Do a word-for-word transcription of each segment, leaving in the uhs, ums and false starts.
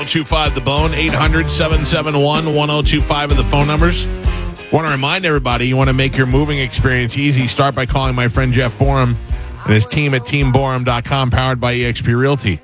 two five The Bone, eight hundred, seven seven one, one oh two five are the phone numbers. Want to remind everybody, you want to make your moving experience easy, start by calling my friend Jeff Borum and his team at team borum dot com, powered by eXp Realty.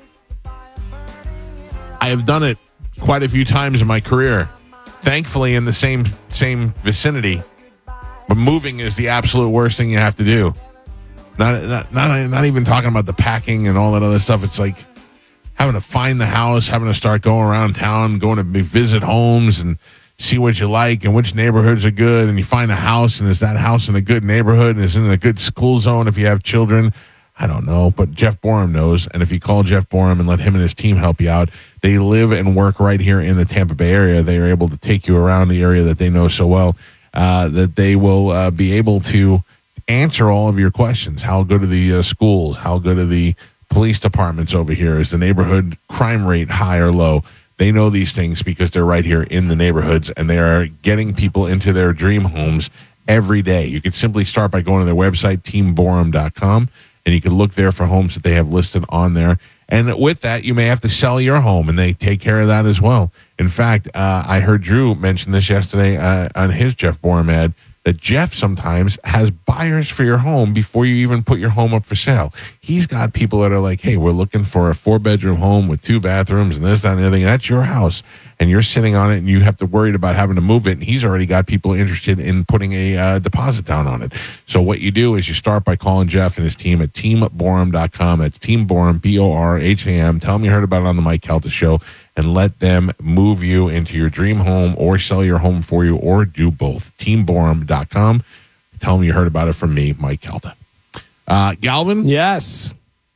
I have done it quite a few times in my career, thankfully in the same same vicinity, but moving is the absolute worst thing you have to do. Not, not, not, not even talking about the packing and all that other stuff. It's like having to find the house, having to start going around town, going to visit homes and see what you like and which neighborhoods are good. And you find a house, and is that house in a good neighborhood? And is it in a good school zone if you have children? I don't know, but Jeff Borum knows. And if you call Jeff Borum and let him and his team help you out, they live and work right here in the Tampa Bay area. They are able to take you around the area that they know so well, uh, that they will uh, be able to answer all of your questions. How good are the uh, schools? How good are the police departments over here? Is the neighborhood crime rate high or low? They know these things because they're right here in the neighborhoods, and they are getting people into their dream homes every day. You could simply start by going to their website, team borum dot com, and you can look there for homes that they have listed on there. And with that, you may have to sell your home, and they take care of that as well. In fact, uh, I heard Drew mention this yesterday uh, on his Jeff Borum ad, that Jeff sometimes has buyers for your home before you even put your home up for sale. He's got people that are like, hey, we're looking for a four-bedroom home with two bathrooms and this, that, and the other thing. That's your house, and you're sitting on it, and you have to worry about having to move it, and he's already got people interested in putting a uh, deposit down on it. So what you do is you start by calling Jeff and his team at team borum dot com. That's Team Borum, B O R H A M. Tell them you heard about it on the Mike Calta Show, and let them move you into your dream home or sell your home for you, or do both. team borum dot com. Tell them you heard about it from me, Mike Calta. Uh, Galvin? Yes.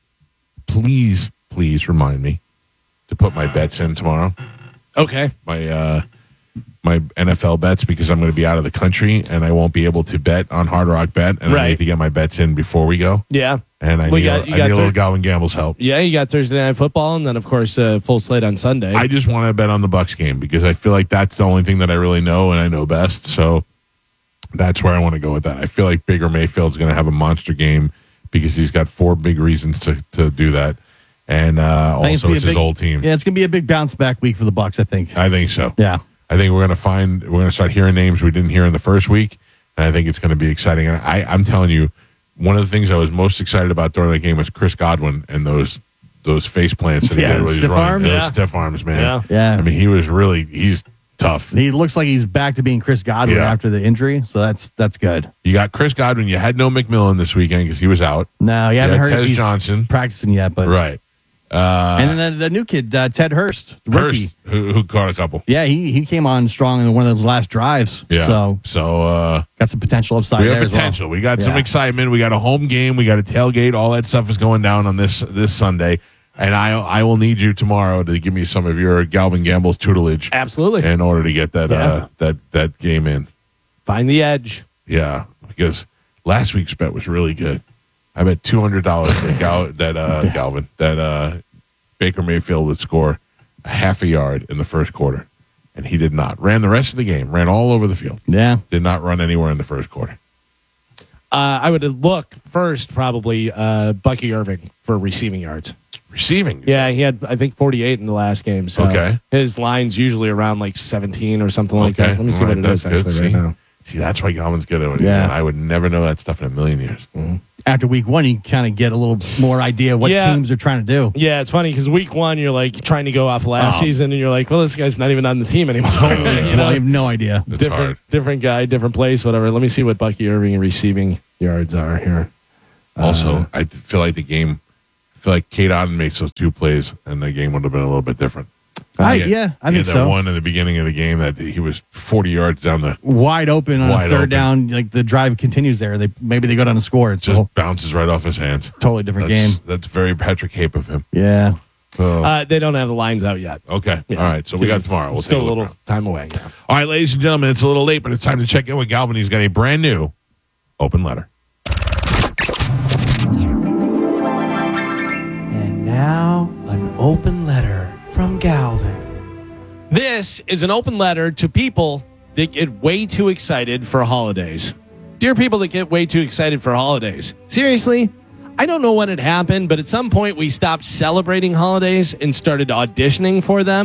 Please, please remind me to put my bets in tomorrow. Okay. My uh, my N F L bets, because I'm going to be out of the country and I won't be able to bet on Hard Rock Bet, and right. I need to get my bets in before we go. Yeah. And I well, need, got, a, I need a little thir- Galvin Gamble's help. Yeah, you got Thursday Night Football, and then, of course, uh, full slate on Sunday. I just want to bet on the Bucs game because I feel like that's the only thing that I really know and I know best. So that's where I want to go with that. I feel like Baker Mayfield's going to have a monster game because he's got four big reasons to, to do that. And uh, also, it's his big, old team. Yeah, it's going to be a big bounce back week for the Bucs, I think. I think so. Yeah. I think we're going to find, we're going to start hearing names we didn't hear in the first week. And I think it's going to be exciting. And I, I'm telling you, one of the things I was most excited about during that game was Chris Godwin and those those face plants that he yeah, did. With stiff arms, those yeah. stiff arms, man. Yeah. yeah. I mean, he was really, he's tough. He looks like he's back to being Chris Godwin Yeah. after the injury, so that's that's good. You got Chris Godwin. You had no McMillan this weekend because he was out. No, you You haven't had heard Tez he's Johnson. practicing yet, but Right. Uh, and then the, the new kid, uh, Ted Hurst, rookie. Hurst, who, who caught a couple. Yeah, he he came on strong in one of those last drives. Yeah. So So, uh, got some potential upside we there have as well. potential. We got some Yeah. excitement. We got a home game. We got a tailgate. All that stuff is going down on this this Sunday. And I I will need you tomorrow to give me some of your Galvin Gamble's tutelage Absolutely. in order to get that Yeah. uh, that that game in. Find the edge. Yeah, because last week's bet was really good. I bet two hundred dollars that Gal, that uh, Galvin that uh, Baker Mayfield would score a half a yard in the first quarter, and he did not. Ran the rest of the game. Ran all over the field. Yeah. Did not run anywhere in the first quarter. Uh, I would look first, probably uh, Bucky Irving for receiving yards. Receiving. Yeah, he had, I think, forty-eight in the last game. So Okay. his line's usually around like seventeen or something like Okay. that. Let me see All what right, it that's is good. actually See? right now. See, that's why Galvin's good at it. Yeah. I would never know that stuff in a million years. Mm-hmm. After week one, you kind of get a little more idea what Yeah. teams are trying to do. Yeah, it's funny because week one, you're like trying to go off last Oh. season, and you're like, well, this guy's not even on the team anymore. You you know, I know, have no idea. It's different, hard. different guy, different place, whatever. Let me see what Bucky Irving receiving yards are here. Also, Uh, I feel like the game, I feel like Kate Otten makes those two plays, and the game would have been a little bit different. I, He had- yeah, I he think had that so. one in the beginning of the game that he was forty yards down the, Wide open on Wide a third open. down. Like the drive continues there. They maybe they go down and score. It's just a bounces right off his hands. totally different That's, game. that's very Patrick Cape of him. Yeah. Oh, Uh, they don't have the lines out yet. okay. Yeah. All right. So we got tomorrow. We'll Still take a a look little around. time away. Yeah. All right, ladies and gentlemen, it's a little late, but it's time to check in with Galvin. He's got a brand new open letter. And now, an open letter from Galvin. This is an open letter to people that get way too excited for holidays. Dear people that get way too excited for holidays. Seriously, I don't know when it happened, but at some point we stopped celebrating holidays and started auditioning for them.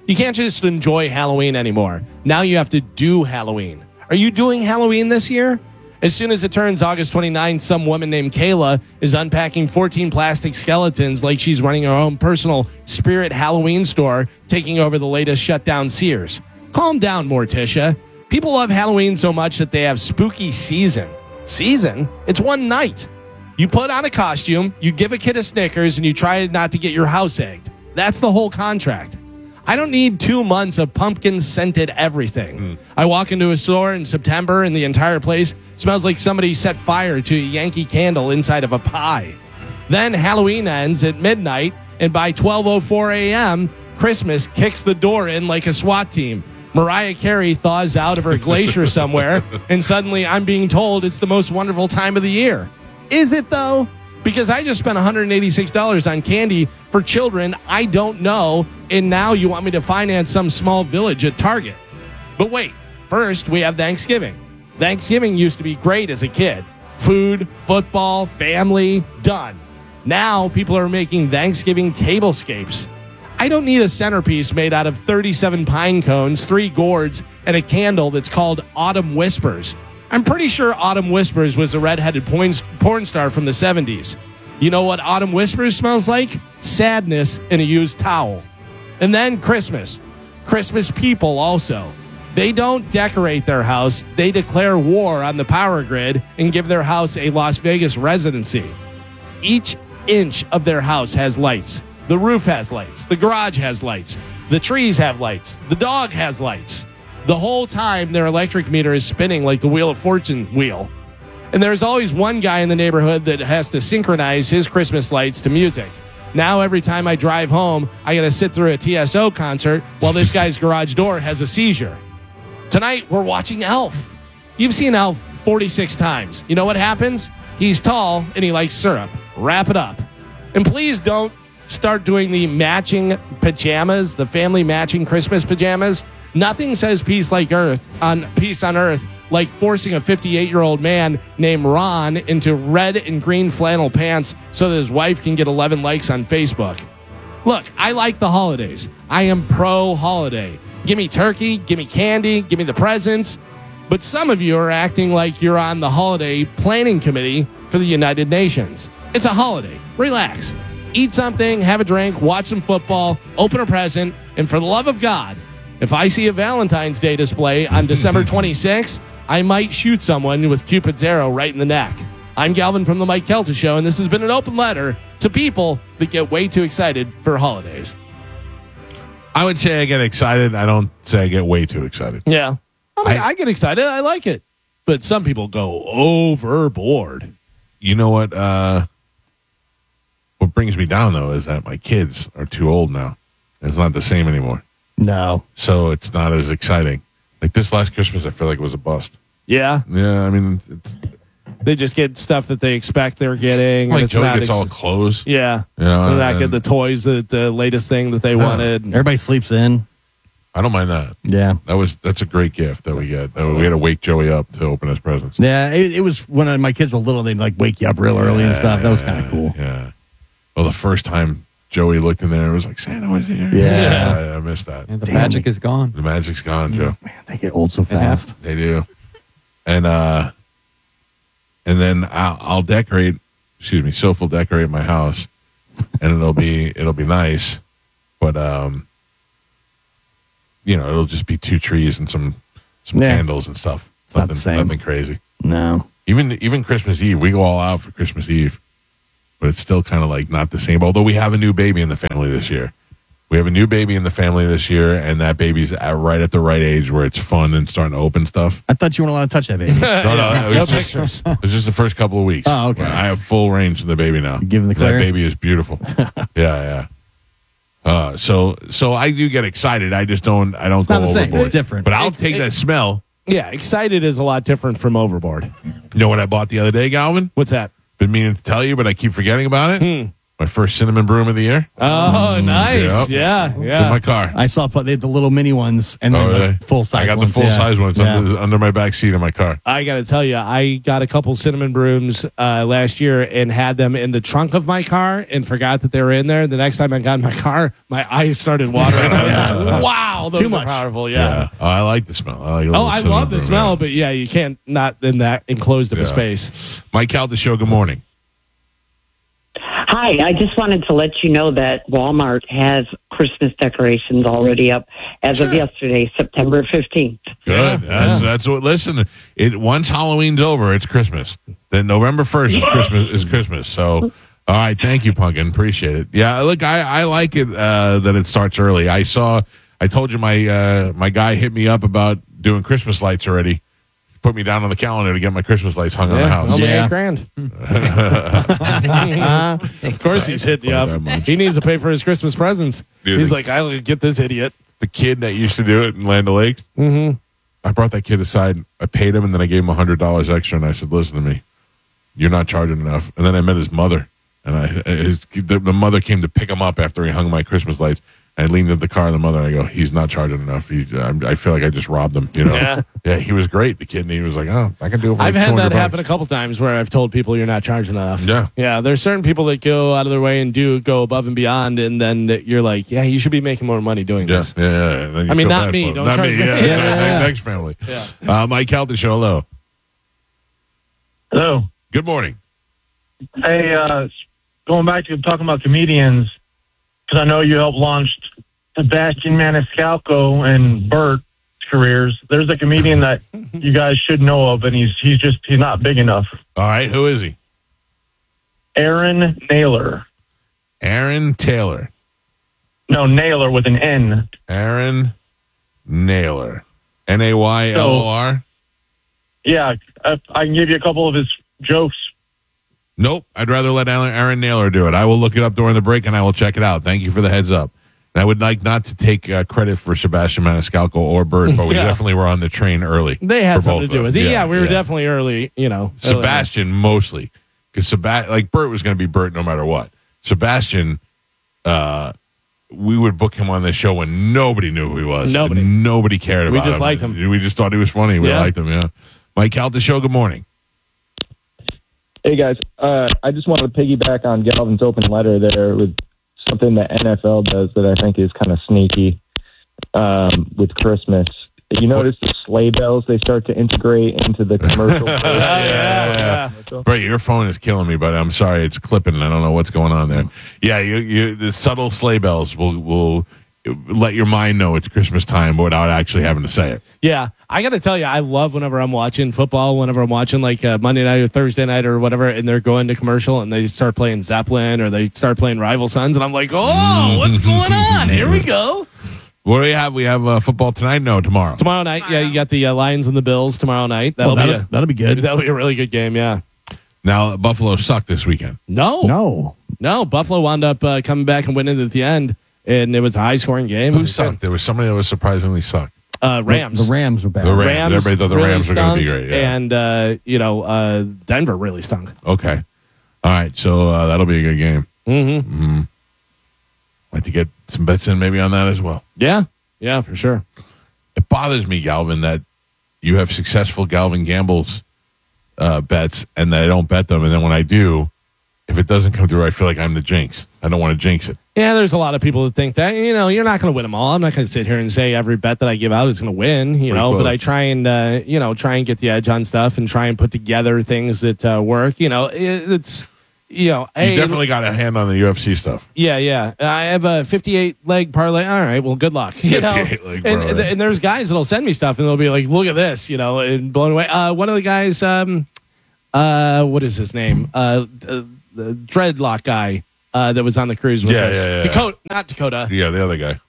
You can't just enjoy Halloween anymore. Now you have to do Halloween. Are you doing Halloween this year? As soon as it turns August twenty-ninth, some woman named Kayla is unpacking fourteen plastic skeletons like she's running her own personal Spirit Halloween store, taking over the latest shutdown Sears. Calm down, Morticia. People love Halloween so much that they have spooky season. Season? It's one night. You put on a costume, you give a kid a Snickers, and you try not to get your house egged. That's the whole contract. I don't need two months of pumpkin-scented everything. Mm. I walk into a store in September and the entire place smells like somebody set fire to a Yankee candle inside of a pie. Then Halloween ends at midnight, and by twelve oh four a.m., Christmas kicks the door in like a SWAT team. Mariah Carey thaws out of her glacier somewhere, and suddenly I'm being told it's the most wonderful time of the year. Is it, though? Because I just spent one hundred eighty-six dollars on candy for children I don't know, and now you want me to finance some small village at Target. But wait, first we have Thanksgiving. Thanksgiving used to be great as a kid. Food, football, family, done. Now people are making Thanksgiving tablescapes. I don't need a centerpiece made out of thirty-seven pine cones, three gourds, and a candle that's called Autumn Whispers. I'm pretty sure Autumn Whispers was a redheaded porn, porn star from the seventies. You know what Autumn Whispers smells like? Sadness in a used towel. And then Christmas. Christmas people also. They don't decorate their house. They declare war on the power grid and give their house a Las Vegas residency. Each inch of their house has lights. The roof has lights. The garage has lights. The trees have lights. The dog has lights. The whole time, their electric meter is spinning like the Wheel of Fortune wheel. And there's always one guy in the neighborhood that has to synchronize his Christmas lights to music. Now, every time I drive home, I got to sit through a T S O concert while this guy's garage door has a seizure. Tonight, we're watching Elf. You've seen Elf forty-six times. You know what happens? He's tall and he likes syrup. Wrap it up. And please don't start doing the matching pajamas, the family matching Christmas pajamas. Nothing says peace like earth on peace on earth like forcing a fifty-eight-year-old man named Ron into red and green flannel pants so that his wife can get eleven likes on Facebook. Look, I like the holidays. I am pro-holiday. Give me turkey, give me candy, give me the presents. But some of you are acting like you're on the holiday planning committee for the United Nations. It's a holiday. Relax. Eat something, have a drink, watch some football, open a present, and for the love of God, if I see a Valentine's Day display on December twenty-sixth, I might shoot someone with Cupid's arrow right in the neck. I'm Galvin from the Mike Kelta Show, and this has been an open letter to people that get way too excited for holidays. I would say I get excited. I don't say I get way too excited. Yeah. I, mean, I- I get excited. I like it. But some people go overboard. You know what? Uh, what brings me down, though, is that my kids are too old now. It's not the same anymore. No. So it's not as exciting. Like this last Christmas, I feel like it was a bust. Yeah. Yeah, I mean, it's They just get stuff that they expect they're getting. and like it's Joey not gets ex- all clothes. Yeah. You know, They're not and- getting the toys, that the latest thing that they wanted. Everybody sleeps in. I don't mind that. Yeah. That was that's a great gift that we get. That we had to wake Joey up to open his presents. Yeah. It, it was when my kids were little, they'd like wake you up real early and stuff. That was kind of cool. Yeah. Well, the first time Joey looked in there, it was like Santa was here. Yeah. I, I missed that. And the Damn magic me. is gone. The magic's gone, Joe. Man, they get old so fast. They do. And uh, and then I'll, I'll decorate. Excuse me. Soph will decorate my house, and it'll be it'll be nice, but um, you know, it'll just be two trees and some some Yeah. candles and stuff. It's not nothing, the same. nothing crazy. No. Even even Christmas Eve, we go all out for Christmas Eve, but it's still kind of like not the same. Although we have a new baby in the family this year. We have a new baby in the family this year, and that baby's at, right at the right age where it's fun and starting to open stuff. I thought you weren't allowed to touch that baby. No, no, it No was, just, pictures. it was just the first couple of weeks. Oh, okay. I have full range of the baby now. You give him the That clear? baby is beautiful. yeah, yeah. Uh, so, so I do get excited. I just don't. I don't It's go not the same. overboard. It's different. But I'll It- take it- that smell. Yeah. Excited is a lot different from overboard. You know what I bought the other day, Galvin? What's that? Been meaning to tell you, but I keep forgetting about it. Hmm. My first cinnamon broom of the year. Oh, nice. Yep. Yeah. It's in Yeah. my car. I saw they had the little mini ones and Oh, then really? the full size I got ones. the full yeah. size one. It's Yeah. under, under my back seat of my car. I got to tell you, I got a couple cinnamon brooms uh, last year and had them in the trunk of my car and forgot that they were in there. The next time I got in my car, my eyes started watering. I was like, wow. All those Too are much. powerful. Yeah. Yeah. Oh, I like the smell. I like a Oh, little I cinnamon love the burn, smell, yeah. but yeah, you can't not in that enclosed of Yeah. a space. Mike Calta Show, good morning. Hi, I just wanted to let you know that Walmart has Christmas decorations already up as of yesterday, September fifteenth. Good. That's, that's what. Listen, it once Halloween's over, it's Christmas. Then November first is Christmas. Is Christmas. So, all right, thank you, Pumpkin. Appreciate it. Yeah, look, I, I like it uh, that it starts early. I saw. I told you my uh, my guy hit me up about doing Christmas lights already. Put me down on the calendar to get my Christmas lights hung on the house. Only Yeah. eight grand. Of course, he's hitting you Quite that up. much. He needs to pay for his Christmas presents. Dude, He's the- like, I'll get this idiot. The kid that used to do it in Land O'Lakes. Mm-hmm. I brought that kid aside. I paid him, and then I gave him a hundred dollars extra, and I said, "Listen to me, you're not charging enough." And then I met his mother, and I his the, the mother came to pick him up after he hung my Christmas lights. I leaned into the car, and the mother, and I go, "He's not charging enough. He, I, I feel like I just robbed him." You know? Yeah. Yeah, he was great. The kid, and he was like, "Oh, I can do it for like I've had two hundred that happen a bucks." couple times where I've told people you're not charging enough. Yeah. Yeah. There's certain people that go out of their way and do go above and beyond, and then that you're like, yeah, you should be making more money doing Yeah, this. yeah, yeah. And then you I mean, feel not bad me. for him. Don't not charge me. me. Yeah, Yeah, yeah, yeah, yeah. Next family. Yeah. Uh, Mike Calta Show, hello. Hello. Good morning. Hey, uh, going back to talking about comedians, because I know you helped launch Sebastian Maniscalco and Bert's careers. There's a comedian that you guys should know of, and he's he's just he's not big enough. All right, who is he? Aaron Naylor. Aaron Taylor. No, Naylor with an N. Aaron Naylor. N A Y L O R? Yeah, I, I can give you a couple of his jokes. Nope. I'd rather let Aaron Aaron Naylor do it. I will look it up during the break, and I will check it out. Thank you for the heads up. And I would like not to take uh, credit for Sebastian Maniscalco or Bert, but we Yeah. definitely were on the train early. They had for something both to do of with us. it. Yeah, we were definitely early, you know. early on. Sebastian mostly. Because Seba- like Bert was going to be Bert no matter what. Sebastian, uh, we would book him on this show when nobody knew who he was. Nobody. And nobody cared We about just him. liked him. We just thought he was funny. We Yeah. liked him, yeah. Mike Calta Show, good morning. Hey guys, uh, I just wanted to piggyback on Galvin's open letter there with something that N F L does that I think is kind of sneaky um, with Christmas. You notice the sleigh bells they start to integrate into the commercial. Yeah, yeah, yeah. Bro, your phone is killing me, but I'm sorry, it's clipping. And I don't know what's going on there. Yeah, you, you, the subtle sleigh bells will will let your mind know it's Christmas time without actually having to say it. Yeah, I got to tell you, I love whenever I'm watching football, whenever I'm watching like uh, Monday night or Thursday night or whatever, and they're going to commercial and they start playing Zeppelin or they start playing Rival Sons, and I'm like, oh, what's going on? Here we go. What do we have? We have uh, football tonight? No, tomorrow. Tomorrow night, yeah, you got the uh, Lions and the Bills tomorrow night. Well, That'll, that'll, be that'll be a, good. that'll be a really good game, yeah. Now, Buffalo sucked this weekend. No, No. no, Buffalo wound up uh, coming back and winning at the end, and it was a high-scoring game. Who sucked? There was somebody that was surprisingly sucked. Uh, Rams. The Rams were bad. The Rams. Everybody thought the really Rams were gonna be stunk, great, yeah. And, uh, you know, uh, Denver really stunk. Okay. All right. So uh, that'll be a good game. Mm-hmm. Like to get some bets in maybe on that as well. Yeah, yeah, for sure. It bothers me, Galvin, that you have successful Galvin Gamble's uh, bets and that I don't bet them. And then when I do, if it doesn't come through, I feel like I'm the jinx. I don't want to jinx it. Yeah, there's a lot of people that think that, you know, you're not going to win them all. I'm not going to sit here and say every bet that I give out is going to win, you Pretty know, close. but I try and, uh, you know, try and get the edge on stuff and try and put together things that uh, work. You know, it, it's, you know, You hey, definitely got a hand on the U F C stuff. yeah, yeah. I have a fifty-eight leg parlay. All right, well, good luck. You know? fifty-eight leg and, parlay. and, and there's guys that'll send me stuff and they'll be like, look at this, you know, and blown away. Uh, one of the guys, um, uh, what is his name? Uh, uh, the dreadlock guy uh, that was on the cruise with Yeah, us. yeah, yeah. Dakota, not Dakota. Yeah, the other guy.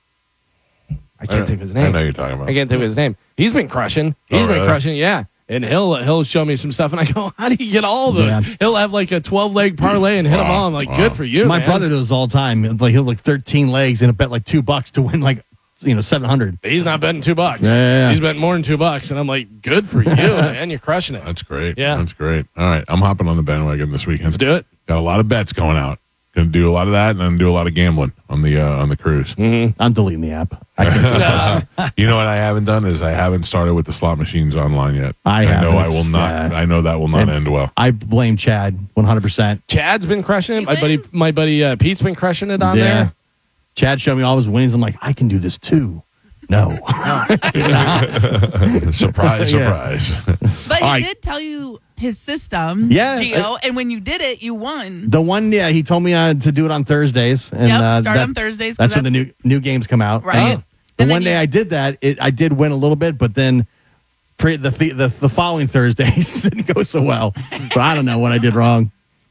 I can't I think of his I name. know you're talking about. I can't think of his name. He's been crushing. He's Oh, been really? crushing. Yeah. And he'll he'll show me some stuff, and I go, "How do you get all those?" Yeah. He'll have like a twelve leg parlay and hit them Wow. all. I'm like, Wow. "Good for you." My man. brother does all the time. It's like he'll like thirteen legs and bet like two bucks to win like you know seven hundred. He's not betting two bucks. Yeah, yeah, yeah. He's betting more than two bucks, and I'm like, "Good for you, man! You're crushing it." That's great. Yeah. That's great. All right. I'm hopping on the bandwagon this weekend. Let's do it. Got a lot of bets going out. Going to do a lot of that and then do a lot of gambling on the uh, on the cruise. I'm deleting the app. I can't. You know what I haven't done is I haven't started with the slot machines online yet. I know haven't. I will not. Yeah. I know that will not And- end well. I blame Chad one hundred percent. Chad's been crushing it. He My buddy, wins. my buddy uh, Pete's been crushing it on Yeah. there. Chad showed me all his wins. I'm like, I can do this too. No. Surprise, Yeah. surprise. But he All right. did tell you his system, Yeah, Gio, and when you did it, you won. The one, yeah, he told me uh, to do it on Thursdays. And, Yep, uh, start that- on Thursdays. 'cause That's when the new new games come out. Right. And The And then one day you- I did that, it, I did win a little bit, but then pre, the, the the the following Thursdays didn't go so well. So I don't know what I did wrong.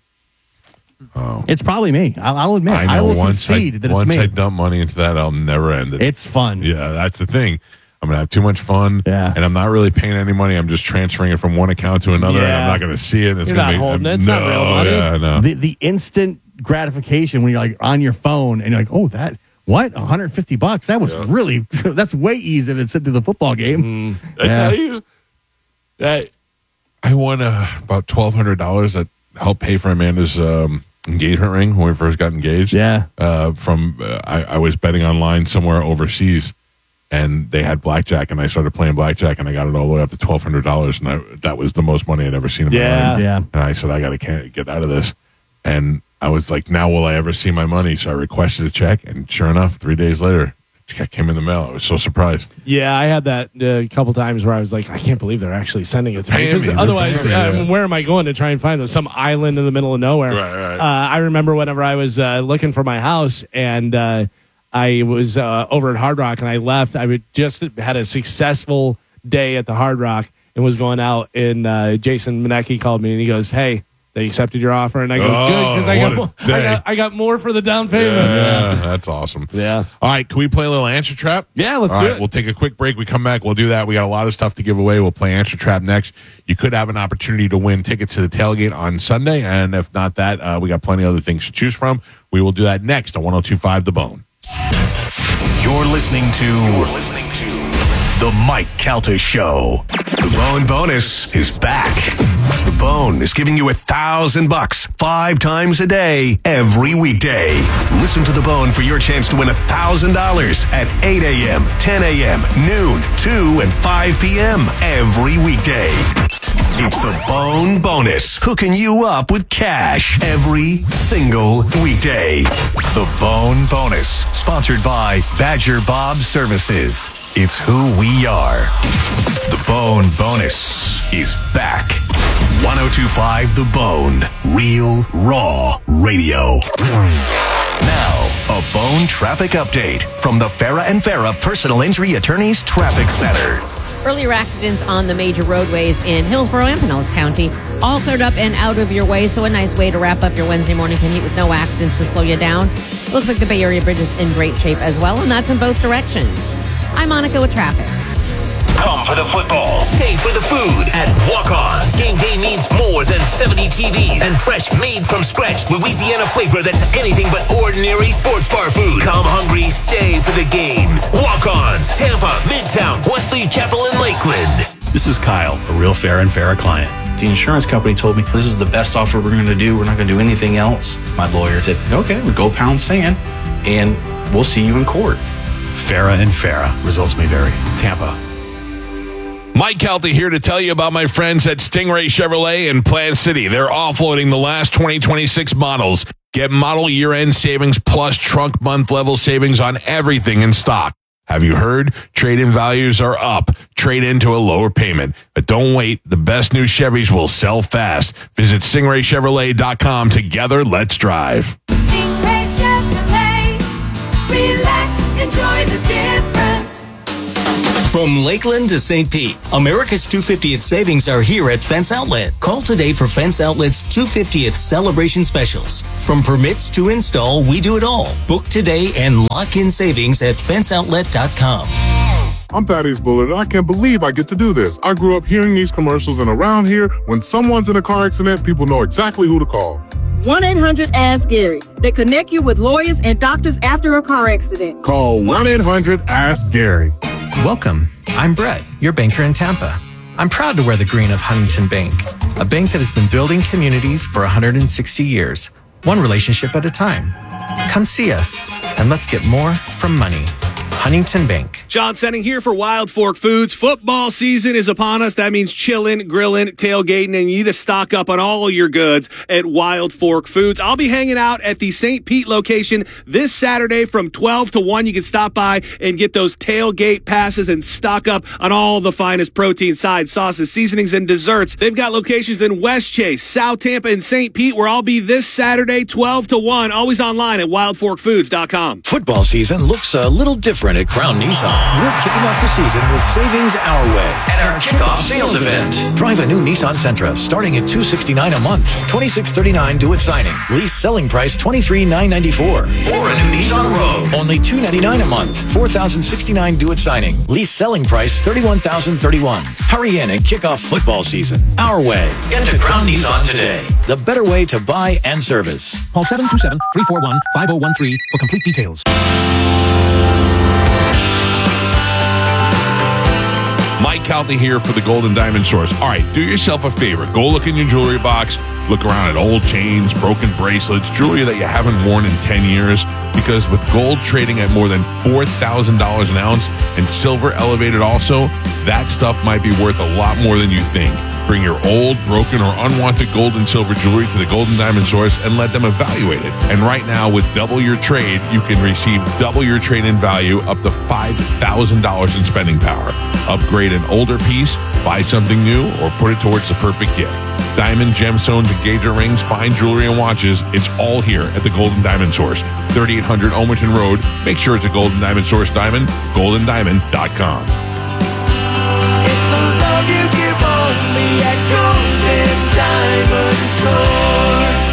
Oh. It's probably me. I'll, I'll admit. I I, know will once I, concede that it's once me. I dump money into that, I'll never end it. It's fun. Yeah, that's the thing. I'm gonna have too much fun, Yeah. and I'm not really paying any money. I'm just transferring it from one account to another, and I'm Yeah. not gonna see it. And it's You're gonna not be, holding it. It's no, not real money. Yeah, no. The the instant gratification when you're like on your phone and you're like, oh, that what one hundred fifty bucks? That was Yeah. really that's way easier than sitting through the football game. I Yeah. tell you that I won uh, about twelve hundred dollars that helped pay for Amanda's um, engagement ring when we first got engaged. Yeah. Uh, from uh, I, I was betting online somewhere overseas, and they had blackjack, and I started playing blackjack, and I got it all the way up to twelve hundred dollars, and I, that was the most money I'd ever seen in my Yeah. life. Yeah. And I said, I got to can't get out of this, and I was like, now will I ever see my money? So I requested a check, and sure enough, three days later, the check came in the mail. I was so surprised. Yeah, I had that uh, a couple times where I was like, I can't believe they're actually sending it to me. Paying 'Cause me, they're otherwise, paying me, uh, yeah. where am I going to try and find this? Some island in the middle of nowhere. Right, right. Uh, I remember whenever I was uh, looking for my house and uh, I was uh, over at Hard Rock and I left. I would just had a successful day at the Hard Rock and was going out. And uh, Jason Manecki called me and he goes, "Hey, they accepted your offer." And I go, Oh, "Good," because I what got, a more- I day. got I got more for the down payment. Yeah, that's awesome. Yeah. All right, can we play a little answer trap? Yeah, let's All do right, it. we'll take a quick break. We come back, we'll do that. We got a lot of stuff to give away. We'll play answer trap next. You could have an opportunity to win tickets to the tailgate on Sunday, and if not that, uh, we got plenty of other things to choose from. We will do that next on one oh two point five The Bone. You're listening to The Mike Calta Show. The Bone Bonus is back. The Bone is giving you a thousand bucks five times a day, every weekday. Listen to The Bone for your chance to win a thousand dollars at eight a.m., ten a.m., noon, two, and five p.m. every weekday. It's the Bone Bonus, hooking you up with cash every single weekday. The Bone Bonus, sponsored by Badger Bob Services. It's who we are. The Bone Bonus is back. one oh two point five The Bone, real, raw radio. Now, a Bone traffic update from the Farah and Farah Personal Injury Attorneys Traffic Center. Earlier accidents on the major roadways in Hillsborough and Pinellas County, all cleared up and out of your way, so a nice way to wrap up your Wednesday morning commute with no accidents to slow you down. Looks like the Bay Area Bridge is in great shape as well, and that's in both directions. I'm Monica with traffic. Come for the football. Stay for the food at Walk-Ons. Game day means more than seventy T Vs and fresh, made from scratch Louisiana flavor that's anything but ordinary sports bar food. Come hungry, stay for the games. Walk-Ons, Tampa, Midtown, Wesley Chapel, and Lakeland. This is Kyle, a real Farah and Farah client. The insurance company told me this is the best offer we're going to do. We're not going to do anything else. My lawyer said, okay, we'll go pound sand and we'll see you in court. Farah and Farah. Results may vary. Tampa. Mike Calta here to tell you about my friends at Stingray Chevrolet in Plant City. They're offloading the last twenty twenty-six models. Get model year-end savings plus trunk month level savings on everything in stock. Have you heard? Trade-in values are up. Trade into a lower payment. But don't wait. The best new Chevys will sell fast. Visit stingray chevrolet dot com. Together, let's drive. Stingray Chevrolet. Relax, enjoy the difference. From Lakeland to Saint Pete, America's two hundred fiftieth savings are here at Fence Outlet. Call today for Fence Outlet's two hundred fiftieth celebration specials. From permits to install, we do it all. Book today and lock in savings at fence outlet dot com. I'm Thaddeus Bullard, and I can't believe I get to do this. I grew up hearing these commercials, and around here, when someone's in a car accident, people know exactly who to call. one eight hundred ask Gary. They connect you with lawyers and doctors after a car accident. Call one eight hundred ask Gary. Welcome. I'm Brett, your banker in Tampa. I'm proud to wear the green of Huntington Bank, a bank that has been building communities for one hundred sixty years, one relationship at a time. Come see us, and let's get more from money. Huntington Bank. John Senning here for Wild Fork Foods. Football season is upon us. That means chilling, grilling, tailgating, and you need to stock up on all your goods at Wild Fork Foods. I'll be hanging out at the Saint Pete location this Saturday from twelve to one. You can stop by and get those tailgate passes and stock up on all the finest protein, sides, sauces, seasonings, and desserts. They've got locations in West Chase, South Tampa, and Saint Pete, where I'll be this Saturday, twelve to one. Always online at wild fork foods dot com. Football season looks a little different at Crown Nissan. We're kicking off the season with savings our way at our kickoff sales event. Drive a new Nissan Sentra starting at two hundred sixty-nine dollars a month, twenty-six thirty-nine due at signing. Lease selling price twenty-three thousand nine hundred ninety-four dollars. Or a new Nissan Rogue, only two hundred ninety-nine dollars a month, four thousand sixty-nine dollars due at signing. Lease selling price thirty-one thousand thirty-one dollars. Hurry in and kick off football season our way. Get to Crown Nissan today. The better way to buy and service. Call seven two seven, three four one, five oh one three for complete details. Mike Calta here for the Golden Diamond Source. All right, do yourself a favor. Go look in your jewelry box. Look around at old chains, broken bracelets, jewelry that you haven't worn in ten years. Because with gold trading at more than four thousand dollars an ounce and silver elevated also, that stuff might be worth a lot more than you think. Bring your old, broken, or unwanted gold and silver jewelry to the Golden Diamond Source and let them evaluate it. And right now, with double your trade, you can receive double your trade-in value up to five thousand dollars in spending power. Upgrade an older piece, buy something new, or put it towards the perfect gift. Diamond, gemstones, engagement rings, fine jewelry, and watches, it's all here at the Golden Diamond Source. thirty-eight hundred Omerton Road. Make sure it's a Golden Diamond Source diamond, golden diamond dot com. It's a love you give only at Golden Diamond Source.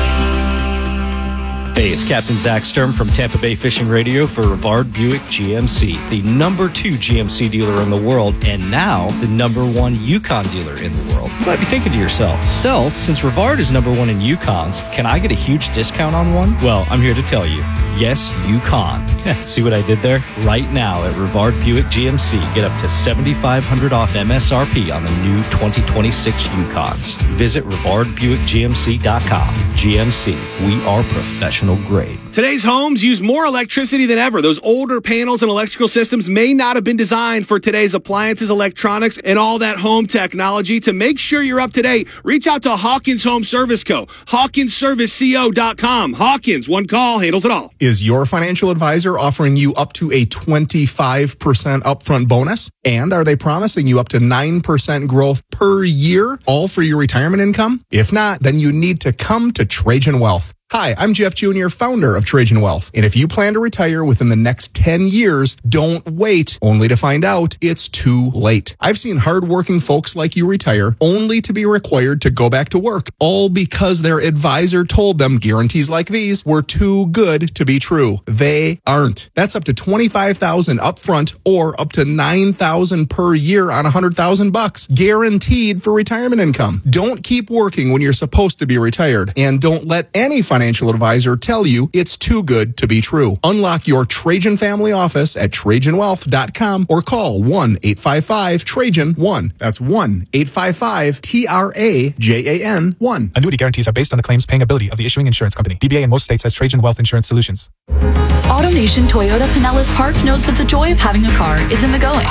Hey, it's Captain Zach Sturm from Tampa Bay Fishing Radio for Rivard Buick G M C, the number two G M C dealer in the world, and now the number one Yukon dealer in the world. You might be thinking to yourself, so, since Rivard is number one in Yukons, can I get a huge discount on one? Well, I'm here to tell you, yes, Yukon. See what I did there? Right now at Rivard Buick G M C, get up to seventy-five hundred dollars off M S R P on the new twenty twenty-six Yukons. Visit Rivard Buick G M C dot com. G M C, we are professional grade. Today's homes use more electricity than ever. Those older panels and electrical systems may not have been designed for today's appliances, electronics, and all that home technology. To make sure you're up to date, reach out to Hawkins Home Service Co. Hawkins Service Co dot com. Hawkins, one call, handles it all. Is your financial advisor offering you up to a twenty-five percent upfront bonus? And are they promising you up to nine percent growth per year, all for your retirement income? If not, then you need to come to Trajan Wealth. Hi, I'm Jeff Junior, founder of Trajan Wealth. And if you plan to retire within the next ten years, don't wait only to find out it's too late. I've seen hardworking folks like you retire only to be required to go back to work, all because their advisor told them guarantees like these were too good to be true. They aren't. That's up to twenty-five thousand dollars upfront or up to nine thousand dollars per year on one hundred thousand bucks, guaranteed for retirement income. Don't keep working when you're supposed to be retired, and don't let any financial financial advisor tell you it's too good to be true. Unlock your Trajan family office at Trajan Wealth dot com or call one eight five five Trajan one. That's one eight five five T R A J A N one. Annuity guarantees are based on the claims paying ability of the issuing insurance company. D B A in most states has Trajan Wealth Insurance Solutions. AutoNation Toyota Pinellas Park knows that the joy of having a car is in the going.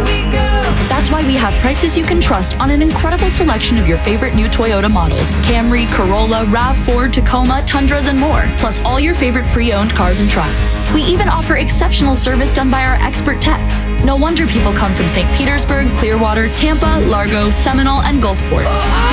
That's why we have prices you can trust on an incredible selection of your favorite new Toyota models. Camry, Corolla, RAV four, Tacoma, Tundras, and more. Plus all your favorite pre-owned cars and trucks. We even offer exceptional service done by our expert techs. No wonder people come from Saint Petersburg, Clearwater, Tampa, Largo, Seminole, and Gulfport.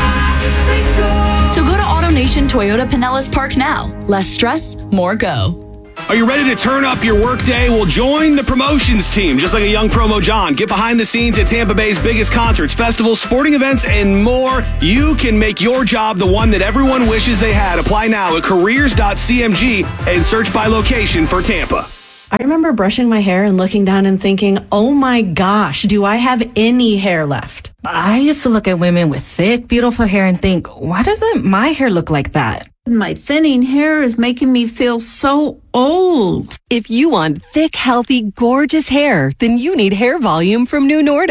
So go to AutoNation Toyota Pinellas Park now. Less stress, more go. Are you ready to turn up your workday? Well, join the promotions team. Just like a young Promo John, get behind the scenes at Tampa Bay's biggest concerts, festivals, sporting events, and more. You can make your job the one that everyone wishes they had. Apply now at careers dot c m g and search by location for Tampa. I remember brushing my hair and looking down and thinking, oh my gosh, do I have any hair left? I used to look at women with thick, beautiful hair and think, why doesn't my hair look like that? My thinning hair is making me feel so old. If you want thick, healthy, gorgeous hair, then you need Hair Volume from New Nordic.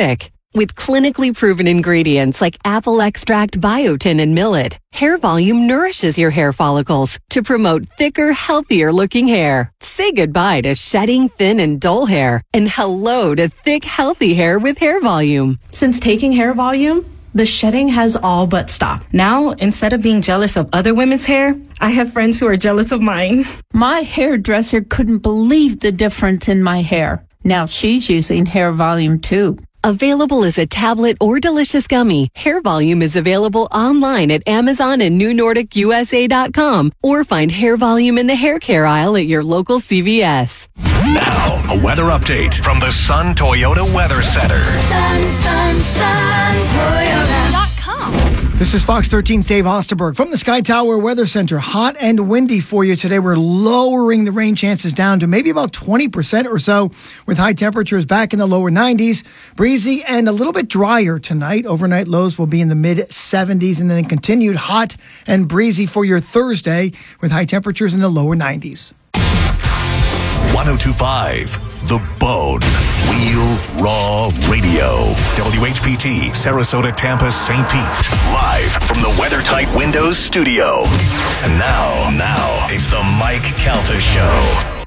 With clinically proven ingredients like apple extract, biotin, and millet, Hair Volume nourishes your hair follicles to promote thicker, healthier looking hair. Say goodbye to shedding, thin, and dull hair, and hello to thick, healthy hair with Hair Volume. Since taking Hair Volume, the shedding has all but stopped. Now, instead of being jealous of other women's hair, I have friends who are jealous of mine. My hairdresser couldn't believe the difference in my hair. Now she's using Hair Volume too. Available as a tablet or delicious gummy, Hair Volume is available online at Amazon and New Nordic U S A dot com, or find Hair Volume in the hair care aisle at your local C V S. Now, a weather update from the Sun Toyota Weather Center. Sun, sun, sun, Toyota dot com. This is Fox thirteen's Dave Osterberg from the Sky Tower Weather Center. Hot and windy for you today. We're lowering the rain chances down to maybe about twenty percent or so, with high temperatures back in the lower nineties. Breezy and a little bit drier tonight. Overnight lows will be in the mid seventies, and then continued hot and breezy for your Thursday, with high temperatures in the lower nineties. one oh two point five The Bone. Wheel Raw Radio. W H P T, Sarasota, Tampa, Saint Pete. Live from the WeatherTight Windows studio. And now, now, it's the Mike Calta Show.